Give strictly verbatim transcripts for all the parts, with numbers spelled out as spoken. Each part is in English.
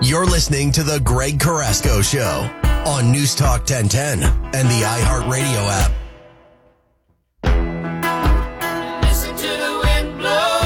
You're listening to The Greg Carrasco Show on News Talk ten ten and the iHeartRadio app. Listen to the wind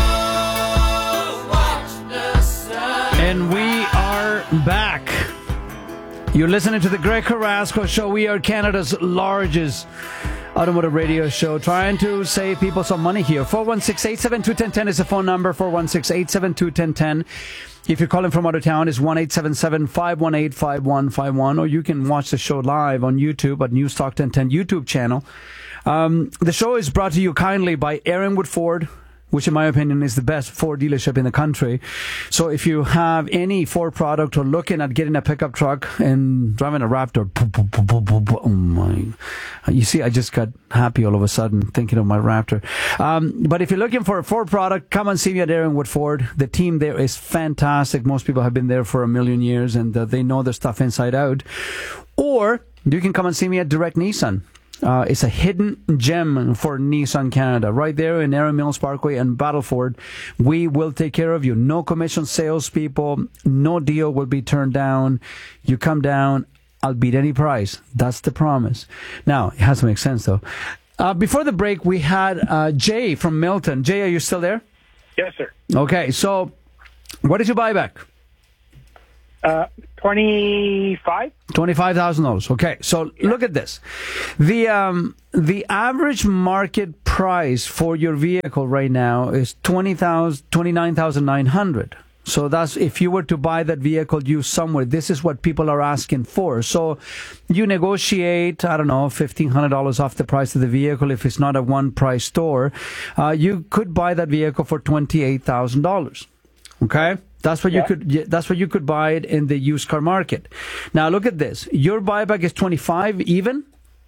blow, watch the sun. And we are back. You're listening to The Greg Carrasco Show. We are Canada's largest automotive radio show, trying to save people some money here. four one six, eight seven two, one zero one zero is the phone number, four one six, eight seven two, one zero one zero. If you're calling from out of town, it's one eight seven seven, five one eight, five one five one, or you can watch the show live on YouTube at News Talk ten ten YouTube channel. Um, the show is brought to you kindly by Aaronwood Ford, which in my opinion is the best Ford dealership in the country. So if you have any Ford product or looking at getting a pickup truck and driving a Raptor, oh my, you see, I just got happy all of a sudden thinking of my Raptor. Um, but if you're looking for a Ford product, come and see me at Aaronwood Ford. The team there is fantastic. Most people have been there for a million years and uh, they know their stuff inside out. Or you can come and see me at Direct Nissan. Uh, it's a hidden gem for Nissan Canada. Right there in Erin Mills Parkway and Battleford. We will take care of you. No commission salespeople. No deal will be turned down. You come down, I'll beat any price. That's the promise. Now, it has to make sense, though. Uh, before the break, we had uh, Jay from Milton. Jay, are you still there? Yes, sir. Okay, so what did you buy back? Uh, twenty-five. Twenty-five thousand dollars. Okay, so yeah. Look at this. The um the average market price for your vehicle right now is twenty thousand, twenty-nine thousand nine hundred. So that's if you were to buy that vehicle used somewhere. This is what people are asking for. So you negotiate, I don't know, fifteen hundred dollars off the price of the vehicle if it's not a one-price store. Uh, you could buy that vehicle for twenty-eight thousand dollars. Okay. That's what yeah. you could. That's what you could buy it in the used car market. Now look at this. Your buyback is twenty-five even.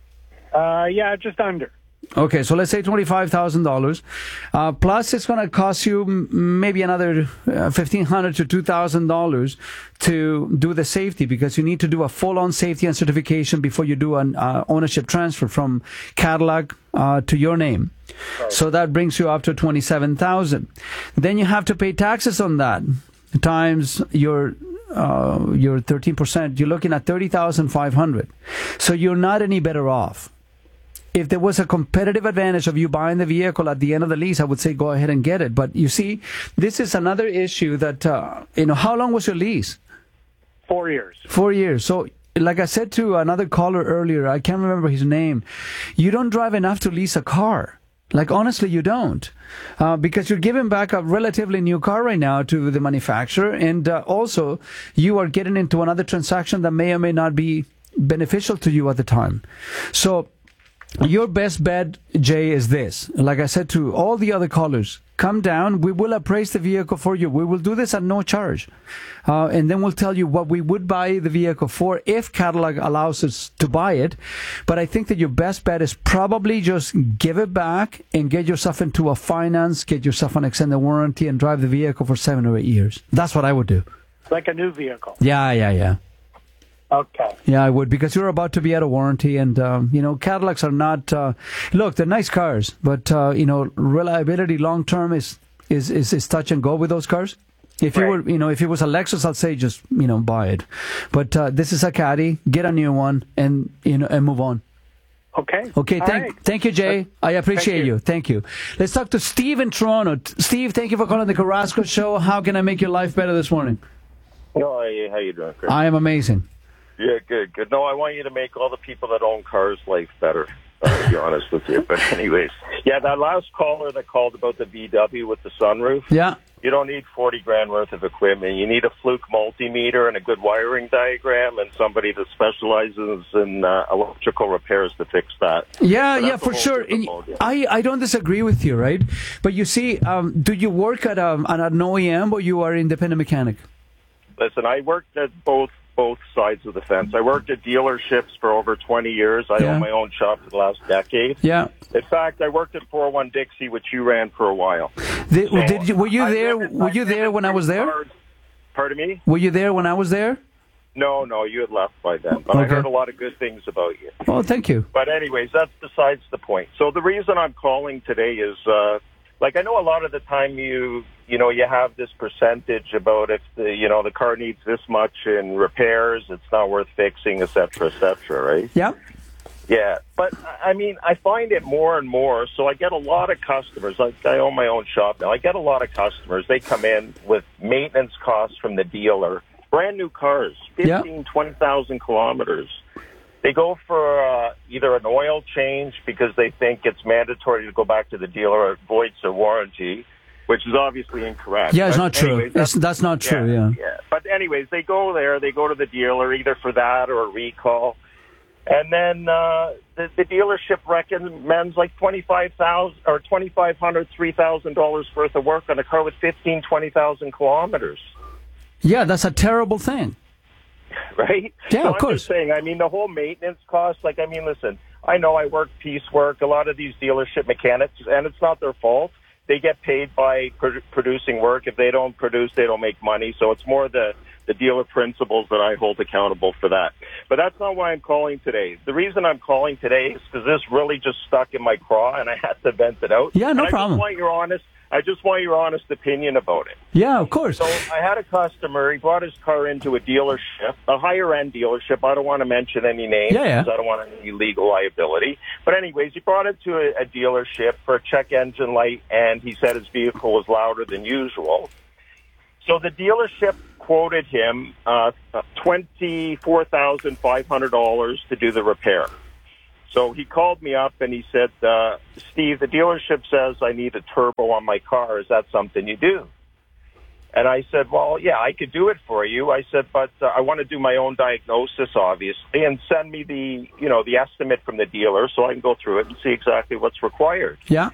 Uh, yeah, just under. Okay, so let's say twenty-five thousand uh, dollars. Plus, it's going to cost you maybe another uh, fifteen hundred to two thousand dollars to do the safety, because you need to do a full-on safety and certification before you do an uh, ownership transfer from Cadillac uh, to your name. Right. So that brings you up to twenty-seven thousand dollars. Then you have to pay taxes on that. Times your uh, your thirteen percent, you're looking at thirty thousand five hundred dollars. So you're not any better off. If there was a competitive advantage of you buying the vehicle at the end of the lease, I would say go ahead and get it. But you see, this is another issue that, uh, you know, how long was your lease? Four years. Four years. So like I said to another caller earlier, I can't remember his name, you don't drive enough to lease a car. Like, honestly, you don't. Uh, because you're giving back a relatively new car right now to the manufacturer. And uh, also, you are getting into another transaction that may or may not be beneficial to you at the time. So your best bet, Jay, is this. Like I said to all the other callers, come down. We will appraise the vehicle for you. We will do this at no charge. Uh, and then we'll tell you what we would buy the vehicle for if Cadillac allows us to buy it. But I think that your best bet is probably just give it back and get yourself into a finance, get yourself an extended warranty, and drive the vehicle for seven or eight years. That's what I would do. Like a new vehicle. Yeah, yeah, yeah. Okay. Yeah, I would, because you're about to be out of warranty, and um, you know, Cadillacs are not. Uh, look, they're nice cars, but uh, you know, reliability long term is, is is is touch and go with those cars. If you right. were, you know, if it was a Lexus, I'd say just you know buy it. But uh, this is a Caddy. Get a new one, and you know, and move on. Okay. Okay. All Thank, right. thank you, Jay. I appreciate thank you. you. Thank you. Let's talk to Steve in Toronto. Steve, thank you for calling the Carrasco Show. How can I make your life better this morning? Oh, hey, how you doing, Chris? I am amazing. Yeah, good, good. No, I want you to make all the people that own cars' life better, uh, to be honest with you. But anyways, yeah, that last caller that called about the V W with the sunroof, yeah, you don't need forty grand worth of equipment. You need a Fluke multimeter and a good wiring diagram and somebody that specializes in uh, electrical repairs to fix that. Yeah, so yeah, for sure. And I, I don't disagree with you, right? But you see, um, do you work at, um, at an O E M or you are an independent mechanic? Listen, I worked at both both sides of the fence. I worked at dealerships for over twenty years. I yeah. own my own shop for the last decade. Yeah. In fact, I worked at four oh one Dixie, which you ran for a while. Did, so did you, were you I there? lived, Were you there when I was there? Cars. Pardon me? Were you there when I was there? No, no, you had left by then. But okay. I heard a lot of good things about you. Oh, thank you. But anyways, that's besides the point. So the reason I'm calling today is, uh, like, I know a lot of the time you you know, you have this percentage about if the, you know, the car needs this much in repairs, it's not worth fixing, et cetera, et cetera, right? Yeah. Yeah, but I mean, I find it more and more. So I get a lot of customers. Like I own my own shop now. I get a lot of customers. They come in with maintenance costs from the dealer, brand new cars, fifteen, yeah. twenty thousand kilometers. They go for uh, either an oil change because they think it's mandatory to go back to the dealer or it voids their warranty, which is obviously incorrect. Yeah, it's but not true. anyways, that's, it's, that's not true. Yeah, Yeah. yeah. But anyways, they go there. They go to the dealer either for that or a recall. And then uh, the, the dealership recommends like twenty-five thousand or twenty-five hundred, three thousand dollars worth of work on a car with fifteen, twenty thousand kilometers. Yeah, that's a terrible thing. Right? Yeah, so of I'm course. Just saying, I mean, the whole maintenance cost. Like, I mean, listen, I know I work piecework. A lot of these dealership mechanics, and it's not their fault. They get paid by pr- producing work. If they don't produce, they don't make money. So it's more the the dealer principles that I hold accountable for that. But that's not why I'm calling today. The reason I'm calling today is because this really just stuck in my craw, and I had to vent it out. Yeah, no and I problem. Just want your honest, I just want your honest opinion about it. Yeah, of course. So I had a customer. He brought his car into a dealership, a higher-end dealership. I don't want to mention any names Yeah, yeah. because I don't want any legal liability. But anyways, he brought it to a, a dealership for a check engine light, and he said his vehicle was louder than usual. So the dealership quoted him uh, twenty-four thousand five hundred dollars to do the repair. So he called me up and he said, uh, Steve, the dealership says I need a turbo on my car. Is that something you do? And I said, well, yeah, I could do it for you. I said, but uh, I want to do my own diagnosis, obviously, and send me the, you know, the estimate from the dealer so I can go through it and see exactly what's required. Yeah.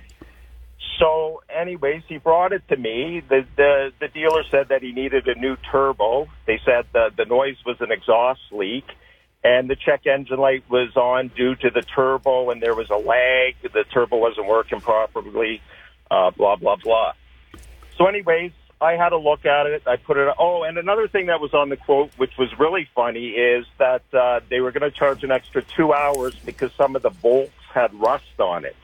So, anyways, he brought it to me. The, the the dealer said that he needed a new turbo. They said the the noise was an exhaust leak, and the check engine light was on due to the turbo, and there was a lag. The turbo wasn't working properly. Uh, blah blah blah. So, anyways, I had a look at it. I put it. Oh, and another thing that was on the quote, which was really funny, is that uh, they were going to charge an extra two hours because some of the bolts had rust on it,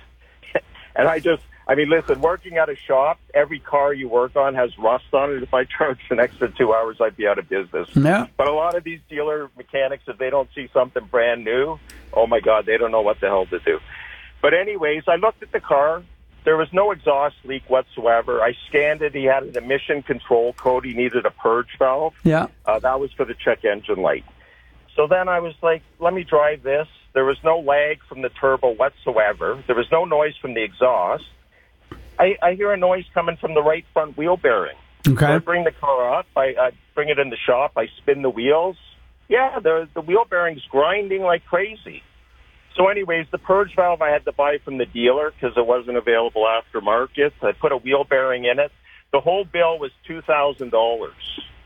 and I just. I mean, listen, working at a shop, every car you work on has rust on it. If I charged an extra two hours, I'd be out of business. Yeah. But a lot of these dealer mechanics, if they don't see something brand new, oh, my God, they don't know what the hell to do. But anyways, I looked at the car. There was no exhaust leak whatsoever. I scanned it. He had an emission control code. He needed a purge valve. Yeah. Uh, that was for the check engine light. So then I was like, let me drive this. There was no lag from the turbo whatsoever. There was no noise from the exhaust. I, I hear a noise coming from the right front wheel bearing. Okay. So I bring the car up. I, I bring it in the shop. I spin the wheels. Yeah, the the wheel bearing's grinding like crazy. So anyways, the purge valve I had to buy from the dealer because it wasn't available aftermarket. I put a wheel bearing in it. The whole bill was two thousand dollars.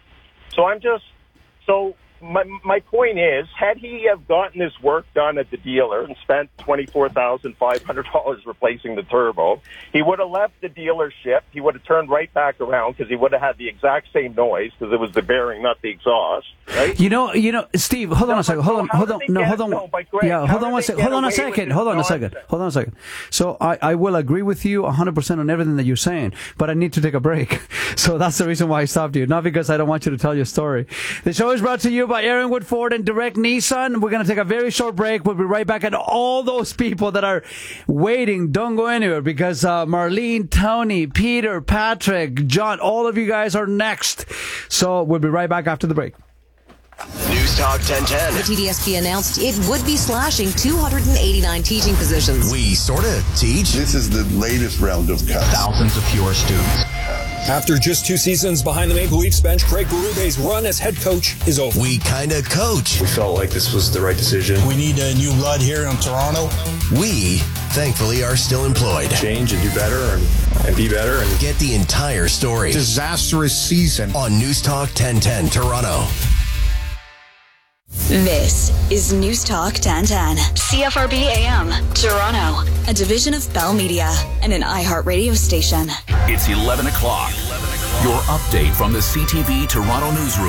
So I'm just... So my my point is, had he have gotten his work done at the dealer and spent twenty-four thousand five hundred dollars replacing the turbo, he would have left the dealership. He would have turned right back around because he would have had the exact same noise because it was the bearing, not the exhaust. Right? You know, you know, Steve, hold on No, a second. but Hold on, so how hold do on. they No, get- hold on. no, but Greg, yeah, how hold do on one they second. get Hold on a away with second. this Hold on a second. nonsense? Hold on a second. So I, I will agree with you one hundred percent on everything that you're saying, but I need to take a break. So that's the reason why I stopped you. Not because I don't want you to tell your story. The show is brought to you by Aaron Wood Ford and Direct Nissan. We're going to take a very short break. We'll be right back. And all those people that are waiting, don't go anywhere because uh, Marlene, Tony, Peter, Patrick, John, all of you guys are next. So we'll be right back after the break. News Talk ten ten. The T D S P announced it would be slashing two hundred eighty-nine teaching positions. We sort of teach. This is the latest round of cuts. Thousands of fewer students. After just two seasons behind the Maple Leafs bench, Craig Berube's run as head coach is over. We kind of coach. We felt like this was the right decision. We need a new blood here in Toronto. We, thankfully, are still employed. Change and do better and, and be better. And Get the entire story. Disastrous season. On News Talk ten ten Toronto. This is News Talk ten ten, C F R B A M, Toronto, a division of Bell Media and an iHeart radio station. It's eleven o'clock. Your update from the C T V Toronto newsroom.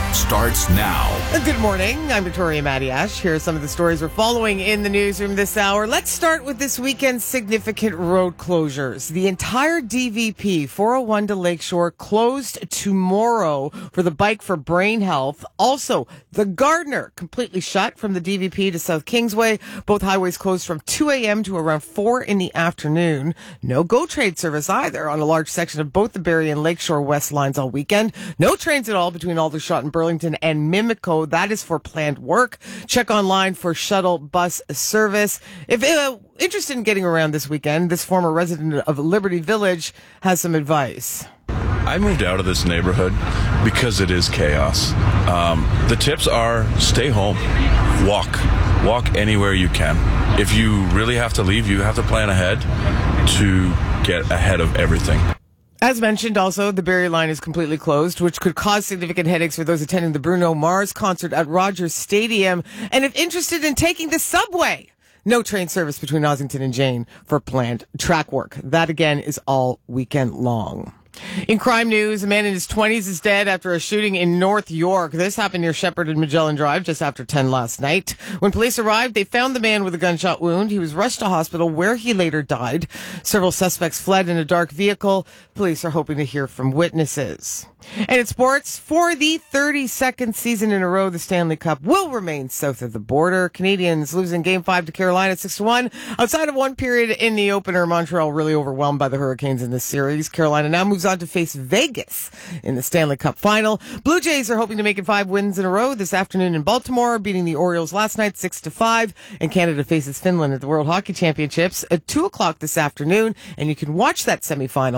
starts now. Good morning. I'm Victoria Matiash. Here are some of the stories we're following in the newsroom this hour. Let's start with this weekend's significant road closures. The entire D V P four oh one to Lakeshore closed tomorrow for the Bike for Brain Health. Also, the Gardner completely shut from the D V P to South Kingsway. Both highways closed from two a.m. to around four in the afternoon. No GO Trade service either on a large section of both the Barrie and Lakeshore West lines all weekend. No trains at all between Aldershot and Burlington and Mimico. That is for planned work. Check online for shuttle bus service. If uh, interested in getting around this weekend, this former resident of Liberty Village has some advice. I moved out of this neighborhood because it is chaos. Um, the tips are stay home, walk, walk anywhere you can. If you really have to leave, you have to plan ahead to get ahead of everything. As mentioned, also, the Barrie line is completely closed, which could cause significant headaches for those attending the Bruno Mars concert at Rogers Stadium. And if interested in taking the subway, no train service between Ossington and Jane for planned track work. That, again, is all weekend long. In crime news, a man in his twenties is dead after a shooting in North York. This happened near Shepherd and Magellan Drive just after ten last night. When police arrived, they found the man with a gunshot wound. He was rushed to hospital where he later died. Several suspects fled in a dark vehicle. Police are hoping to hear from witnesses. And in sports, for the thirty-second season in a row, the Stanley Cup will remain south of the border. Canadians losing Game five to Carolina six to one. Outside of one period in the opener, Montreal really overwhelmed by the Hurricanes in this series. Carolina now moves on to face Vegas in the Stanley Cup final. Blue Jays are hoping to make it five wins in a row this afternoon in Baltimore, beating the Orioles last night six to five. And Canada faces Finland at the World Hockey Championships at two o'clock this afternoon. And you can watch that semifinal